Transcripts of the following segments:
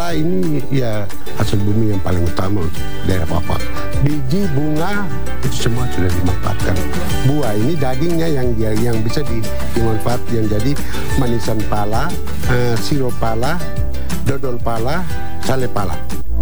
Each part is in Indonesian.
pala ini ya hasil bumi yang paling utama untuk daerah Papua. Biji, bunga itu semua sudah dimanfaatkan. Buah ini dagingnya yang bisa dimanfaat, yang jadi manisan pala, sirup pala, dodol pala, sale pala.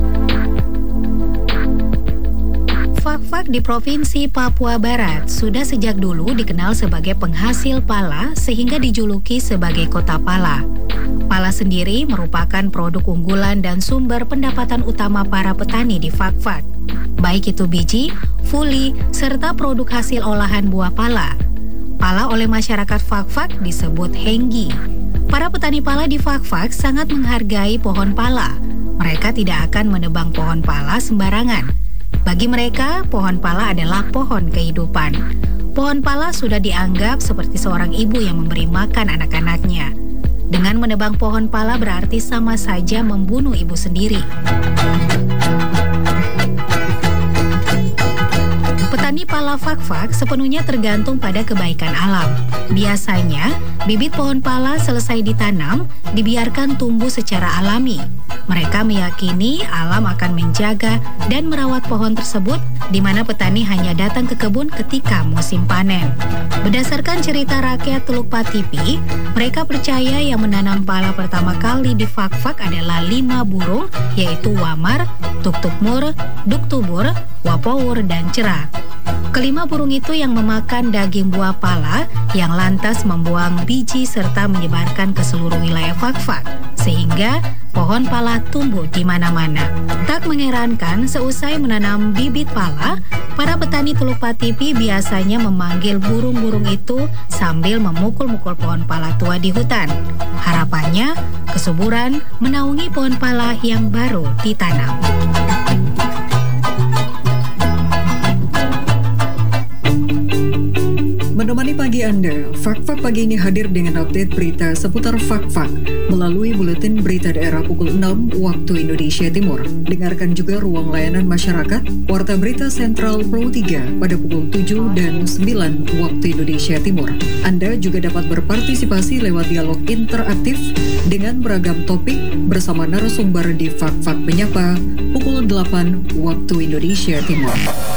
Fak-Fak di Provinsi Papua Barat sudah sejak dulu dikenal sebagai penghasil pala sehingga dijuluki sebagai kota pala. Pala sendiri merupakan produk unggulan dan sumber pendapatan utama para petani di Fak-Fak. Baik itu biji, fuli, serta produk hasil olahan buah pala. Pala oleh masyarakat Fak-Fak disebut henggi. Para petani pala di Fak-Fak sangat menghargai pohon pala. Mereka tidak akan menebang pohon pala sembarangan. Bagi mereka, pohon pala adalah pohon kehidupan. Pohon pala sudah dianggap seperti seorang ibu yang memberi makan anak-anaknya. Dengan menebang pohon pala berarti sama saja membunuh ibu sendiri. Petani pala Fak-Fak sepenuhnya tergantung pada kebaikan alam. Biasanya, bibit pohon pala selesai ditanam, dibiarkan tumbuh secara alami. Mereka meyakini alam akan menjaga dan merawat pohon tersebut, di mana petani hanya datang ke kebun ketika musim panen. Berdasarkan cerita rakyat Teluk Patipi, mereka percaya yang menanam pala pertama kali di Fak-Fak adalah 5 burung, yaitu Wamar, Tuktukmur, Duktubur, Wapour, dan Cerah. Kelima burung itu yang memakan daging buah pala yang lantas membuang biji serta menyebarkan ke seluruh wilayah Fak-Fak, sehingga pohon pala tumbuh di mana-mana. Tak mengherankan, seusai menanam bibit pala, para petani Teluk Patipi biasanya memanggil burung-burung itu sambil memukul-mukul pohon pala tua di hutan. Harapannya, kesuburan menaungi pohon pala yang baru ditanam. Menemani pagi Anda, Fak-Fak pagi ini hadir dengan update berita seputar Fak-Fak melalui Buletin Berita Daerah pukul 6 waktu Indonesia Timur. Dengarkan juga ruang layanan masyarakat, Warta Berita Sentral Pro 3 pada pukul 7 dan 9 waktu Indonesia Timur. Anda juga dapat berpartisipasi lewat dialog interaktif dengan beragam topik bersama narasumber di Fak-Fak Menyapa pukul 8 waktu Indonesia Timur.